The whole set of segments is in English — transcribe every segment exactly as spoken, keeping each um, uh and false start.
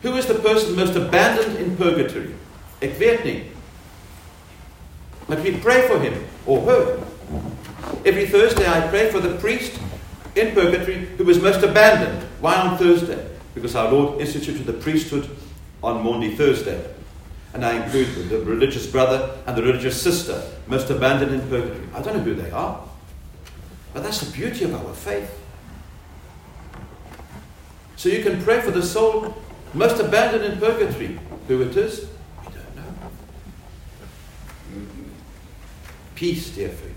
Who is the person most abandoned in purgatory? Ik weet niet. But we pray for him or her. Every Thursday I pray for the priest in purgatory who was most abandoned. Why on Thursday? Because our Lord instituted the priesthood on Maundy Thursday. And I include the religious brother and the religious sister most abandoned in purgatory. I don't know who they are. But that's the beauty of our faith. So you can pray for the soul most abandoned in purgatory. Who it is, we don't know. Peace, dear faith.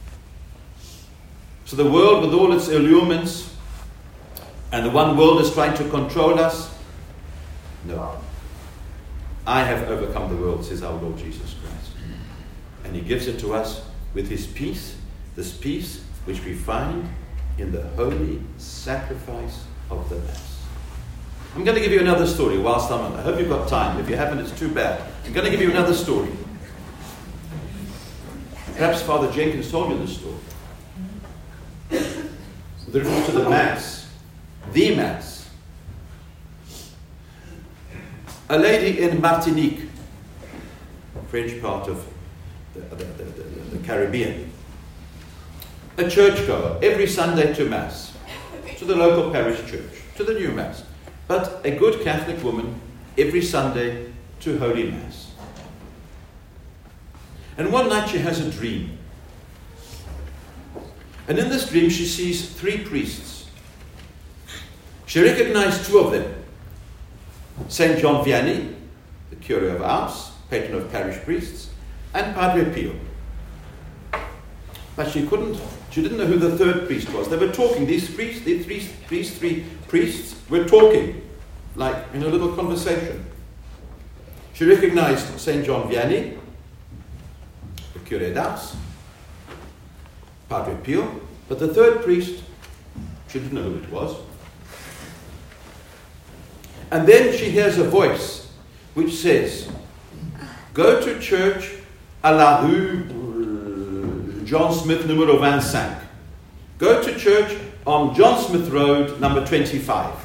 So the world with all its allurements, and the one world is trying to control us. No. I have overcome the world, says our Lord Jesus Christ. And he gives it to us with his peace, this peace which we find in the holy sacrifice of the Mass. I'm going to give you another story whilst I'm on. I hope you've got time. If you haven't, it's too bad. I'm going to give you another story. Perhaps Father Jenkins told you this story. With reference to the Mass. The Mass. A lady in Martinique, French part of the, the, the, the, the Caribbean, a churchgoer every Sunday to Mass, to the local parish church, to the new Mass, but a good Catholic woman every Sunday to Holy Mass. And one night she has a dream. And in this dream she sees three priests. She recognized two of them. Saint John Vianney, the Curé of Ars, patron of parish priests, and Padre Pio. But she couldn't, she didn't know who the third priest was. They were talking, these priests, these three, these three priests were talking, like in a little conversation. She recognized Saint John Vianney, the Curé d'Ars, Padre Pio, but the third priest, she didn't know who it was. And then she hears a voice which says, go to church à la rue John Smith numéro twenty-five. Go to church on John Smith Road number twenty-five.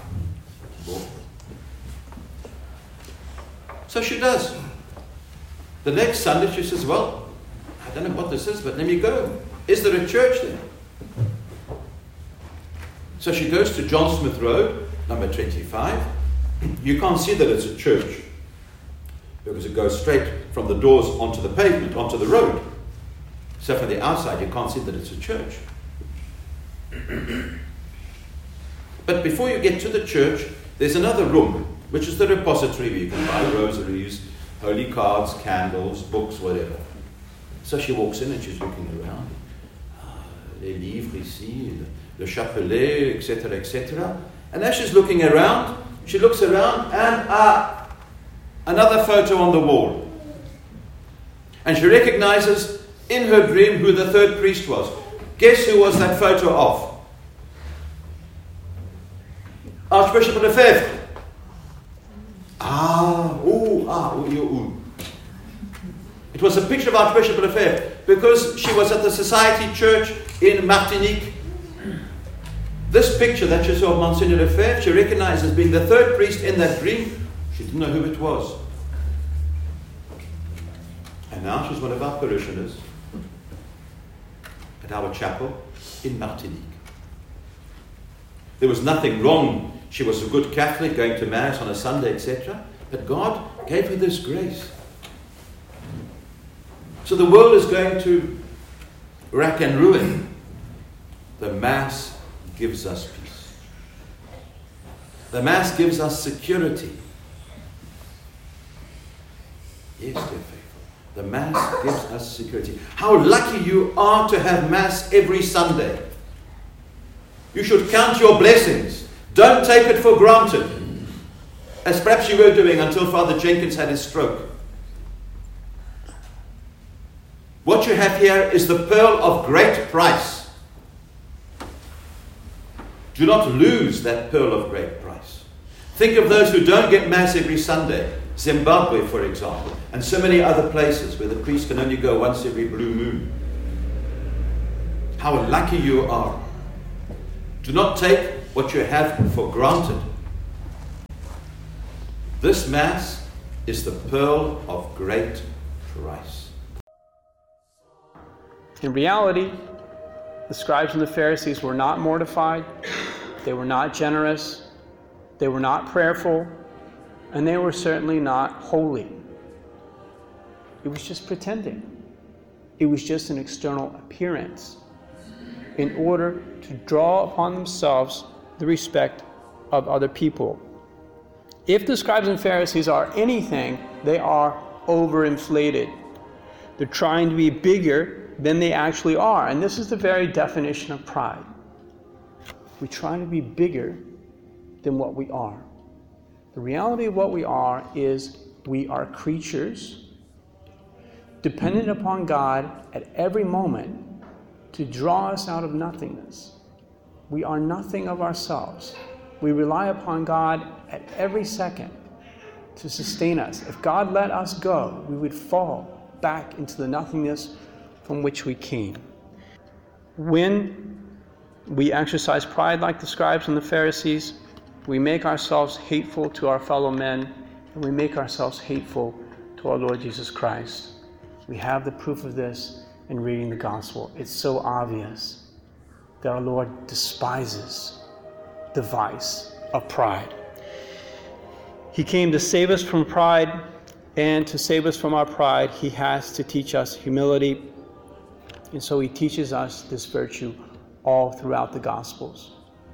So she does. The next Sunday she says, well, I don't know what this is, but let me go. Is there a church there? So she goes to John Smith Road number twenty-five. You can't see that it's a church because it goes straight from the doors onto the pavement, onto the road. So from the outside you can't see that it's a church. But before you get to the church, there's another room, which is the repository where you can buy rosaries, holy cards, candles, books, whatever. So she walks in and she's looking around. Ah, les livres ici, le chapelet, et cetera, et cetera. And as she's looking around, she looks around and uh, another photo on the wall. And she recognizes in her dream who the third priest was. Guess who was that photo of? Archbishop Lefebvre. Ah, ooh, ah, ooh, ooh, ooh. It was a picture of Archbishop Lefebvre because she was at the Society Church in Martinique. This picture that she saw of Monsignor Lefebvre, she recognized as being the third priest in that dream. She didn't know who it was. And now she's one of our parishioners at our chapel in Martinique. There was nothing wrong. She was a good Catholic, going to Mass on a Sunday, et cetera. But God gave her this grace. So the world is going to rack and ruin. The Mass gives us peace. The Mass gives us security. Yes, dear faithful. The Mass gives us security. How lucky you are to have Mass every Sunday. You should count your blessings. Don't take it for granted. As perhaps you were doing until Father Jenkins had his stroke. What you have here is the pearl of great price. Do not lose that pearl of great price. Think of those who don't get Mass every Sunday. Zimbabwe, for example, and so many other places where the priest can only go once every blue moon. How lucky you are. Do not take what you have for granted. This Mass is the pearl of great price. In reality, the scribes and the Pharisees were not mortified, they were not generous, they were not prayerful, and they were certainly not holy. It was just pretending. It was just an external appearance in order to draw upon themselves the respect of other people. If the scribes and Pharisees are anything, they are overinflated. They're trying to be bigger than they actually are. And this is the very definition of pride. We try to be bigger than what we are. The reality of what we are is we are creatures dependent upon God at every moment to draw us out of nothingness. We are nothing of ourselves. We rely upon God at every second to sustain us. If God let us go, we would fall back into the nothingness from which we came. When we exercise pride like the scribes and the Pharisees, we make ourselves hateful to our fellow men, and we make ourselves hateful to our Lord Jesus Christ. We have the proof of this in reading the gospel. It's so obvious that our Lord despises the vice of pride. He came to save us from pride, and to save us from our pride, he has to teach us humility. And so he teaches us this virtue all throughout the Gospels.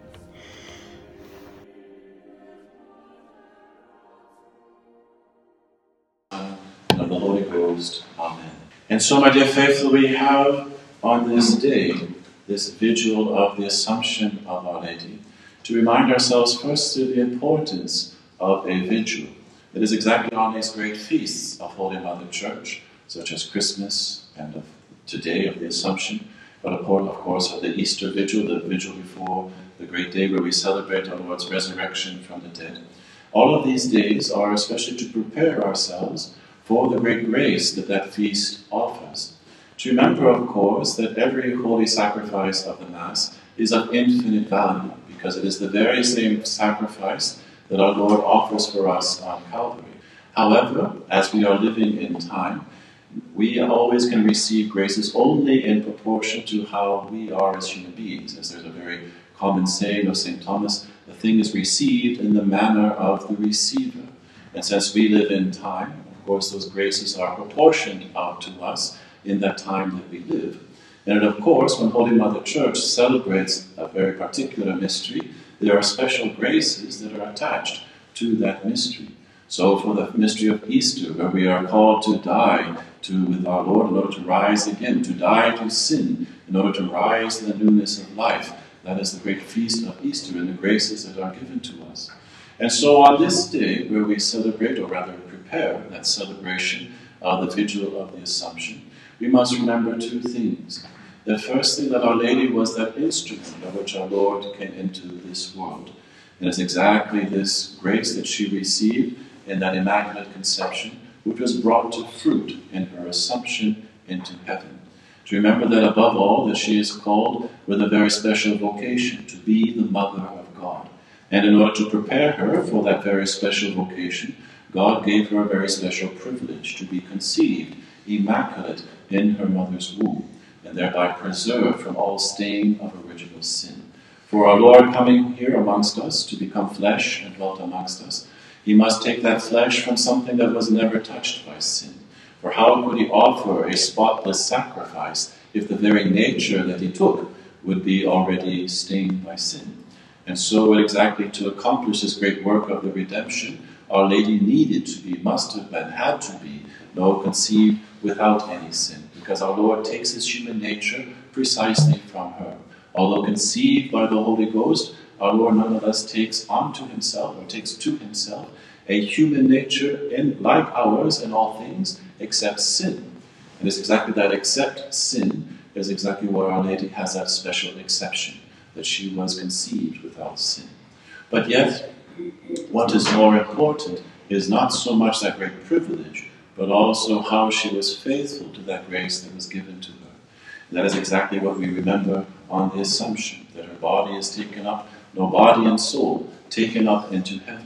And of the Holy Ghost. Amen. And so, my dear faithful, we have on this day, this vigil of the Assumption of Our Lady, to remind ourselves first of the importance of a vigil. It is exactly on these great feasts of Holy Mother Church, such as Christmas and of today of the Assumption, but of course of the Easter Vigil, the vigil before the great day where we celebrate our Lord's resurrection from the dead. All of these days are especially to prepare ourselves for the great grace that that feast offers. To remember, of course, that every holy sacrifice of the Mass is of infinite value, because it is the very same sacrifice that our Lord offers for us on Calvary. However, as we are living in time, we always can receive graces only in proportion to how we are as human beings. As there's a very common saying of Saint Thomas, the thing is received in the manner of the receiver. And since we live in time, of course, those graces are proportioned out to us in that time that we live. And of course, when Holy Mother Church celebrates a very particular mystery, there are special graces that are attached to that mystery. So for the mystery of Easter, where we are called to die to with our Lord in order to rise again, to die to sin in order to rise in the newness of life, that is the great feast of Easter and the graces that are given to us. And so on this day, where we celebrate, or rather prepare that celebration, uh, the Vigil of the Assumption, we must remember two things. The first thing, that Our Lady was that instrument by which our Lord came into this world. And it's exactly this grace that she received in that Immaculate Conception, which was brought to fruit in her Assumption into heaven. To remember that above all, that she is called with a very special vocation, to be the Mother of God. And in order to prepare her for that very special vocation, God gave her a very special privilege to be conceived immaculate in her mother's womb, and thereby preserved from all stain of original sin. For our Lord coming here amongst us to become flesh and dwelt amongst us, he must take that flesh from something that was never touched by sin. For how could he offer a spotless sacrifice if the very nature that he took would be already stained by sin? And so exactly to accomplish this great work of the redemption, Our Lady needed to be, must have been, had to be, no, conceived without any sin, because our Lord takes his human nature precisely from her. Although conceived by the Holy Ghost, our Lord nonetheless takes onto himself, or takes to himself, a human nature in, like ours in all things, except sin. And it's exactly that except sin is exactly where Our Lady has that special exception, that she was conceived without sin. But yet, what is more important is not so much that great privilege, but also how she was faithful to that grace that was given to her. And that is exactly what we remember on the Assumption, that her body is taken up, no body and soul, taken up into heaven.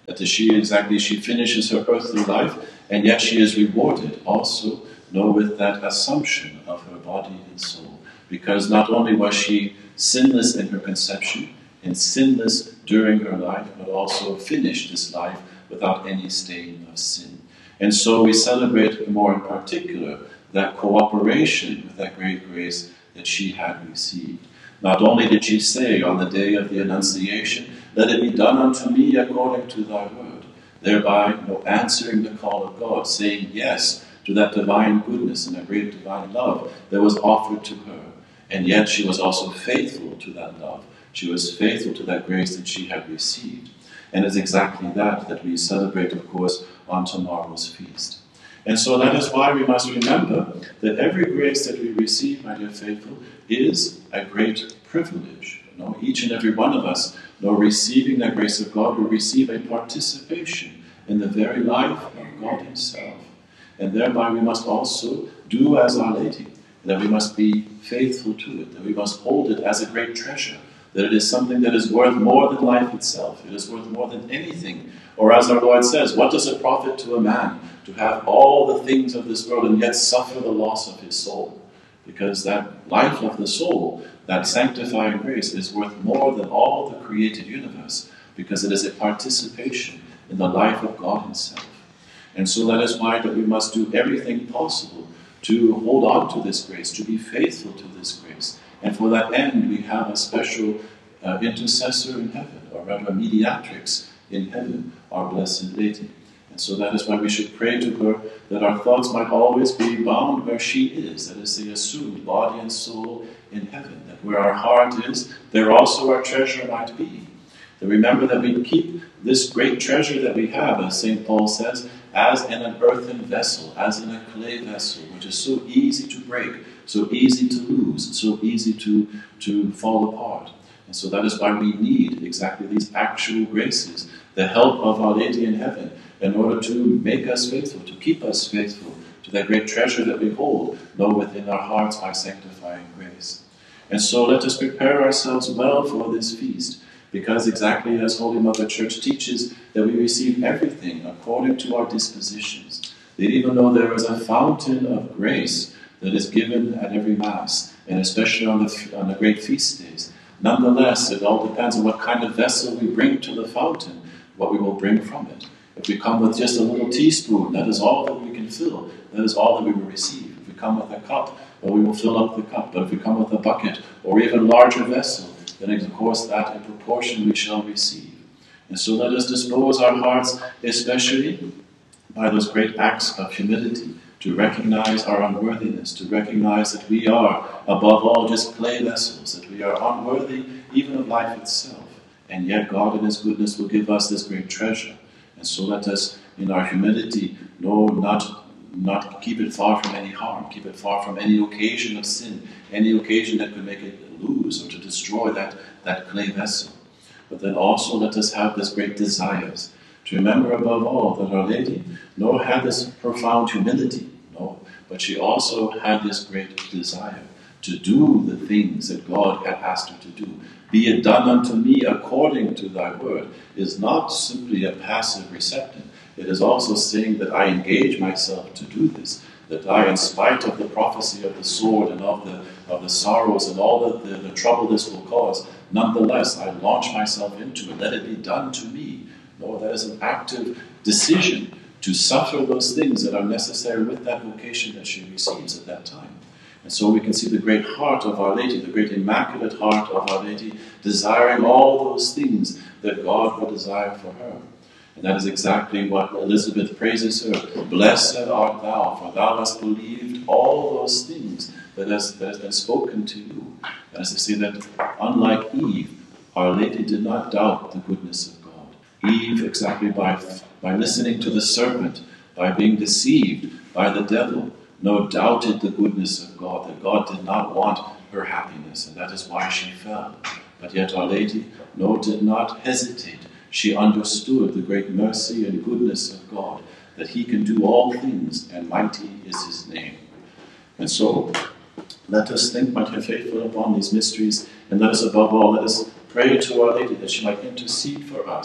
That as she exactly, she finishes her earthly life, and yet she is rewarded also, no, with that assumption of her body and soul. Because not only was she sinless in her conception, and sinless during her life, but also finished this life without any stain of sin. And so we celebrate more in particular that cooperation with that great grace that she had received. Not only did she say on the day of the Annunciation, "Let it be done unto me according to thy word," thereby you know, answering the call of God, saying yes to that divine goodness and that great divine love that was offered to her. And yet she was also faithful to that love. She was faithful to that grace that she had received. And it's exactly that that we celebrate, of course, on tomorrow's feast. And so that is why we must remember that every grace that we receive, my dear faithful, is a great privilege. You know, each and every one of us, you know, receiving that grace of God, will receive a participation in the very life of God himself. And thereby we must also do as Our Lady, that we must be faithful to it, that we must hold it as a great treasure, that it is something that is worth more than life itself. It is worth more than anything. Or as our Lord says, what does it profit to a man to have all the things of this world and yet suffer the loss of his soul? Because that life of the soul, that sanctifying grace, is worth more than all the created universe, because it is a participation in the life of God himself. And so that is why that we must do everything possible to hold on to this grace, to be faithful to this grace. And for that end, we have a special uh, intercessor in heaven, or rather a mediatrix in heaven, our Blessed Lady. And so that is why we should pray to her that our thoughts might always be bound where she is, that is the assumed body and soul in heaven, that where our heart is, there also our treasure might be. That remember that we keep this great treasure that we have, as Saint Paul says, as in an earthen vessel, as in a clay vessel, which is so easy to break, so easy to lose, so easy to, to fall apart. And so that is why we need exactly these actual graces, the help of Our Lady in heaven, in order to make us faithful, to keep us faithful to that great treasure that we hold, know within our hearts by sanctifying grace. And so let us prepare ourselves well for this feast, because exactly as Holy Mother Church teaches, that we receive everything according to our dispositions. That even though there is a fountain of grace that is given at every Mass, and especially on the, on the great feast days, nonetheless, it all depends on what kind of vessel we bring to the fountain, what we will bring from it. If we come with just a little teaspoon, that is all that we can fill. That is all that we will receive. If we come with a cup, well, we will fill up the cup. But if we come with a bucket, or even larger vessel, then of course that in proportion we shall receive. And so let us dispose our hearts, especially by those great acts of humility, to recognize our unworthiness, to recognize that we are, above all, just clay vessels, that we are unworthy even of life itself. And yet God in his goodness will give us this great treasure. And so let us, in our humility, no, not, not keep it far from any harm, keep it far from any occasion of sin, any occasion that could make it lose or to destroy that, that clay vessel. But then also let us have this great desires, to remember above all that Our Lady nor had this profound humility, no, but she also had this great desire to do the things that God had asked her to do. Be it done unto me according to thy word is not simply a passive receptive. It is also saying that I engage myself to do this, that I, in spite of the prophecy of the sword and of the of the sorrows and all the, the, the trouble this will cause, nonetheless I launch myself into it. Let it be done to me. No, that is an active decision to suffer those things that are necessary with that vocation that she receives at that time. And so we can see the great heart of Our Lady, the great immaculate heart of Our Lady, desiring all those things that God would desire for her. And that is exactly what Elizabeth praises her. Blessed art thou, for thou hast believed all those things that has, that has been spoken to you. And as I say that, unlike Eve, Our Lady did not doubt the goodness of God. Eve, exactly by, by listening to the serpent, by being deceived by the devil, no, doubted the goodness of God, that God did not want her happiness, and that is why she fell. But yet Our Lady, no, did not hesitate. She understood the great mercy and goodness of God, that he can do all things, and mighty is his name. And so, let us think, my dear faithful, upon these mysteries, and let us above all, let us pray to Our Lady that she might intercede for us,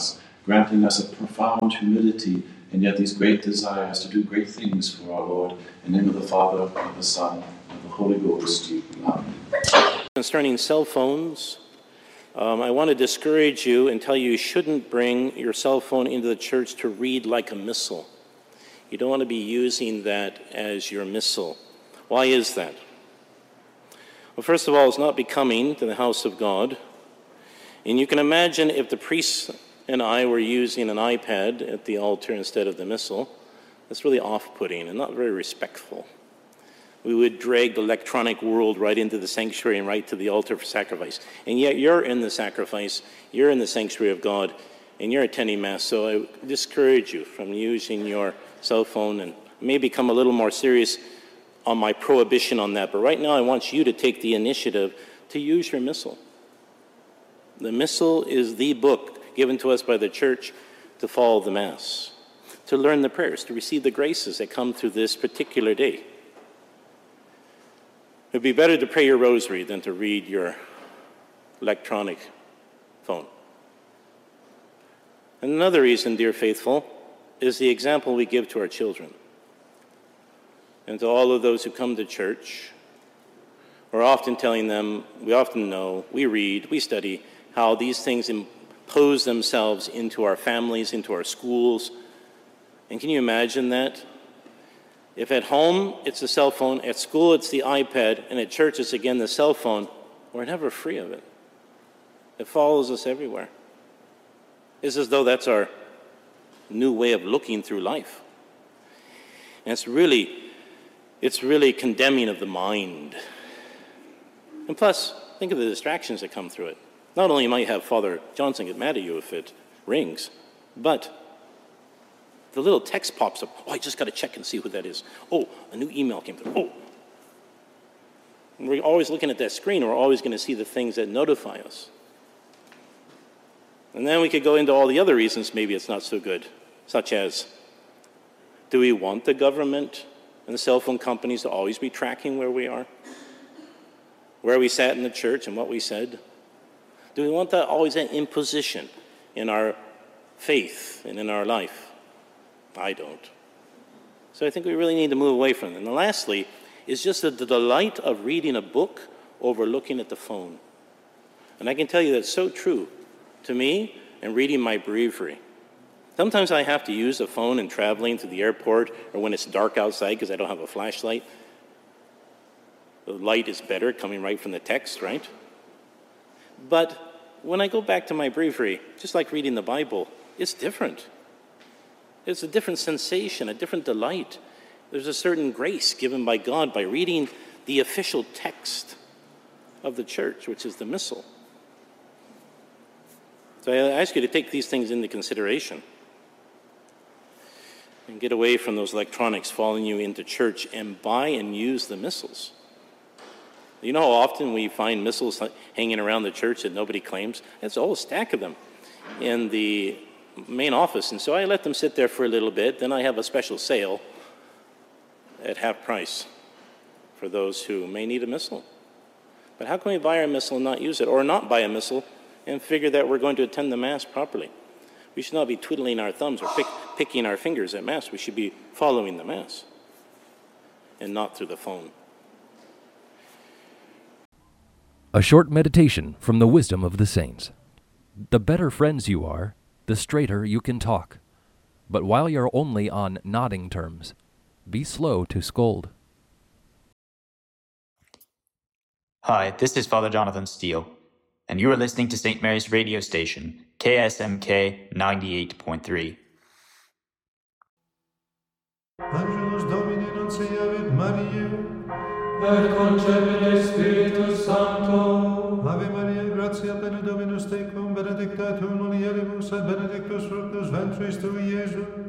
granting us a profound humility and yet these great desires to do great things for our Lord. In the name of the Father, of the Son, and of the Holy Ghost. Amen. Concerning cell phones, um, I want to discourage you and tell you you shouldn't bring your cell phone into the church to read like a missal. You don't want to be using that as your missal. Why is that? Well, first of all, it's not becoming to the house of God. And you can imagine if the priest and I were using an iPad at the altar instead of the missal, that's really off-putting and not very respectful. We would drag the electronic world right into the sanctuary and right to the altar for sacrifice. And yet you're in the sacrifice, you're in the sanctuary of God, and you're attending Mass. So I discourage you from using your cell phone, and may become a little more serious on my prohibition on that. But right now I want you to take the initiative to use your missal. The missal is the book given to us by the church to follow the Mass, to learn the prayers, to receive the graces that come through this particular day. It would be better to pray your rosary than to read your electronic phone. And another reason, dear faithful, is the example we give to our children. And to all of those who come to church, we're often telling them, we often know, we read, we study, how these things impose themselves into our families, into our schools. And can you imagine that? If at home it's the cell phone, at school it's the iPad, and at church it's again the cell phone, we're never free of it. It follows us everywhere. It's as though that's our new way of looking through life. And it's really, it's really condemning of the mind. And plus, think of the distractions that come through it. Not only might have Father Johnson get mad at you if it rings, but the little text pops up. Oh, I just got to check and see who that is. Oh, a new email came through. Oh. And we're always looking at that screen. We're always going to see the things that notify us. And then we could go into all the other reasons maybe it's not so good, such as, do we want the government and the cell phone companies to always be tracking where we are? Where we sat in the church and what we said? Do we want that always an imposition in our faith and in our life? I don't. So I think we really need to move away from it. And lastly, is just the, the delight of reading a book over looking at the phone. And I can tell you that's so true to me and reading my breviary. Sometimes I have to use the phone in traveling to the airport or when it's dark outside because I don't have a flashlight. The light is better coming right from the text, right? But when I go back to my breviary, just like reading the Bible, it's different. It's a different sensation, a different delight. There's a certain grace given by God by reading the official text of the church, which is the Missal. So I ask you to take these things into consideration and get away from those electronics following you into church and buy and use the missals. You know how often we find missals hanging around the church that nobody claims? It's a whole stack of them in the main office. And so I let them sit there for a little bit. Then I have a special sale at half price for those who may need a missal. But how can we buy our missal and not use it? Or not buy a missal and figure that we're going to attend the Mass properly? We should not be twiddling our thumbs or pick, picking our fingers at Mass. We should be following the Mass and not through the phone. A short meditation from the wisdom of the saints. The better friends you are, the straighter you can talk. But while you're only on nodding terms, be slow to scold. Hi, this is Father Jonathan Steele, and you are listening to Saint Mary's radio station, K S M K ninety-eight point three. Angelus Domini nunciavit Mariae, et concepit Spiritus Sancto. Ave Maria, gratia plena Dominus tecum, benedicta tu in mulieribus, et benedictus fructus ventris tui, Iesus.